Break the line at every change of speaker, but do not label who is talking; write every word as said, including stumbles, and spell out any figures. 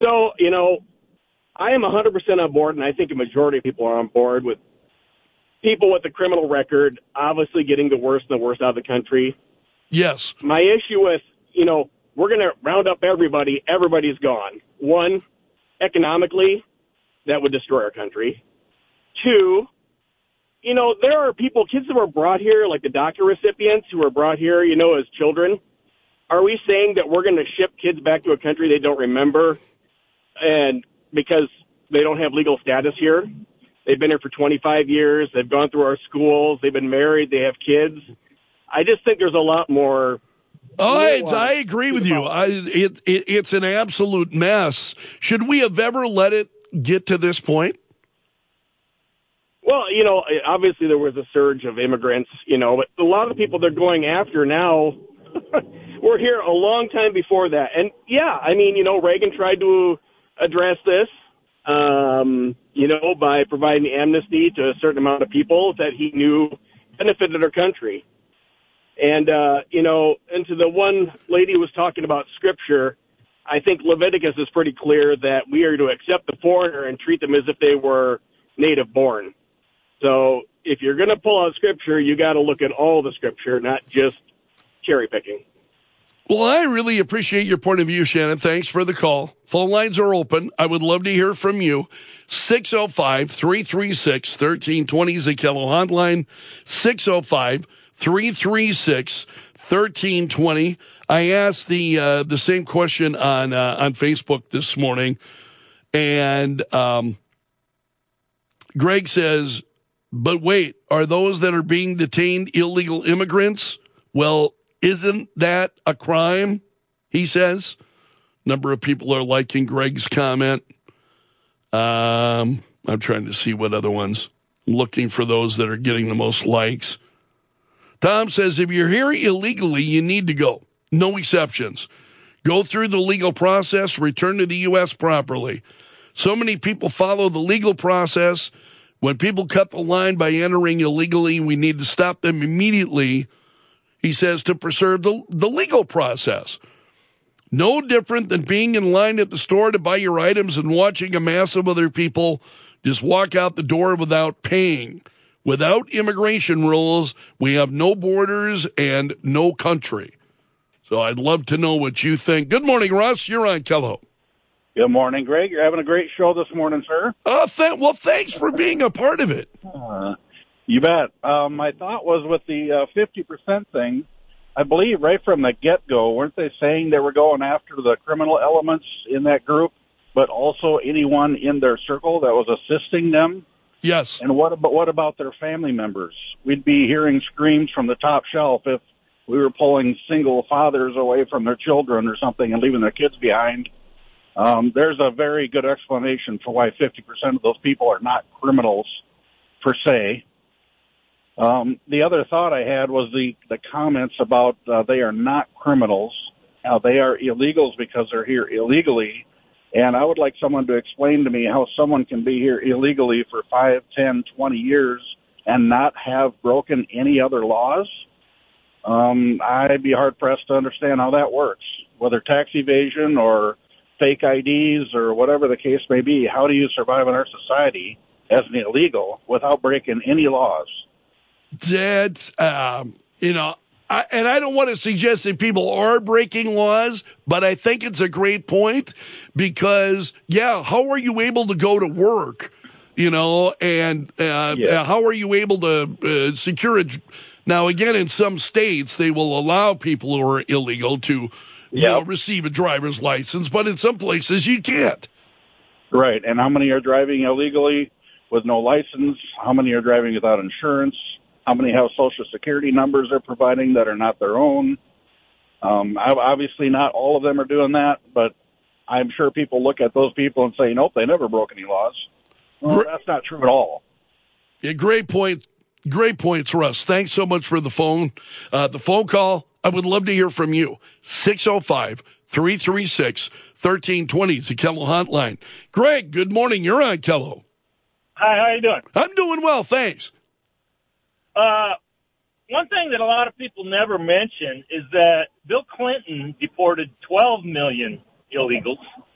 So, you know, I am one hundred percent on board, and I think a majority of people are on board with people with a criminal record obviously getting the worst and the worst out of the country.
Yes.
My issue with, you know, we're going to round up everybody. Everybody's gone. One, economically, that would destroy our country. Two, you know, there are people, kids that were brought here, like the DACA recipients who were brought here, you know, as children. Are we saying that we're going to ship kids back to a country they don't remember and because they don't have legal status here? They've been here for twenty-five years. They've gone through our schools. They've been married. They have kids. I just think there's a lot more.
Oh, I, I agree with you. I, it, it, it's an absolute mess. Should we have ever let it get to this point?
Well, you know, obviously there was a surge of immigrants, you know, but a lot of people they're going after now were here a long time before that. And, yeah, I mean, you know, Reagan tried to address this, um, you know, by providing amnesty to a certain amount of people that he knew benefited our country. And, uh, you know, and to the one lady who was talking about Scripture, I think Leviticus is pretty clear that we are to accept the foreigner and treat them as if they were native born. So if you're going to pull out Scripture, you got to look at all the Scripture, not just cherry picking.
Well, I really appreciate your point of view, Shannon. Thanks for the call. Phone lines are open. I would love to hear from you. six oh five, three three six, one three two zero is the Kello hotline. six oh five, three three six, one three two zero. I asked the uh, the same question on uh, on Facebook this morning, and um, Greg says, but wait, are those that are being detained illegal immigrants? Well, isn't that a crime? He says. Number of people are liking Greg's comment. Um, I'm trying to see what other ones. Looking for those that are getting the most likes. Tom says, if you're here illegally, you need to go. No exceptions. Go through the legal process, return to the U S properly. So many people follow the legal process. When people cut the line by entering illegally, we need to stop them immediately, he says, to preserve the, the legal process. No different than being in line at the store to buy your items and watching a mass of other people just walk out the door without paying. Without immigration rules, we have no borders and no country. So I'd love to know what you think. Good morning, Russ. You're on Kello.
Good morning, Greg. You're having a great show this morning, sir.
Oh, th- well, thanks for being a part of it.
Uh, you bet. Um, my thought was with the uh, fifty percent thing, I believe right from the get-go, weren't they saying they were going after the criminal elements in that group, but also anyone in their circle that was assisting them?
Yes.
And what about, what about their family members? We'd be hearing screams from the top shelf if we were pulling single fathers away from their children or something and leaving their kids behind. Um, there's a very good explanation for why fifty percent of those people are not criminals, per se. Um, the other thought I had was the, the comments about uh, they are not criminals. Now, they are illegals because they're here illegally. And I would like someone to explain to me how someone can be here illegally for five, ten, twenty years and not have broken any other laws. Um, I'd be hard-pressed to understand how that works, whether tax evasion or fake I Ds or whatever the case may be. How do you survive in our society as an illegal without breaking any laws?
That's, um, you know, I, and I don't want to suggest that people are breaking laws, but I think it's a great point because, yeah, how are you able to go to work, you know, and uh,
yeah.
how are you able to uh, secure a... Now, again, in some states, they will allow people who are illegal to yep. you know, receive a driver's license, but in some places you can't.
Right, and how many are driving illegally with no license? How many are driving without insurance? How many have Social Security numbers they're providing that are not their own? Um, obviously, not all of them are doing that, but I'm sure people look at those people and say, nope, they never broke any laws. Well, that's not true at all.
Yeah, great point. Great points, Russ. Thanks so much for the phone. Uh, the phone call, I would love to hear from you. six oh five, three three six, one three two zero is the Kello hotline. Greg, good morning. You're on Kello.
Hi, how you doing?
I'm doing well, thanks.
Uh, one thing that a lot of people never mention is that Bill Clinton deported twelve million illegals.